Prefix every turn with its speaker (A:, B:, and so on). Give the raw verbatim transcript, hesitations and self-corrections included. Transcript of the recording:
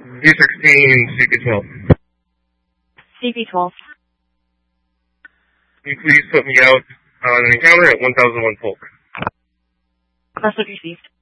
A: D sixteen, C P twelve.
B: C P twelve.
A: Can you please put me out on an encounter at one thousand one Polk?
B: Message received.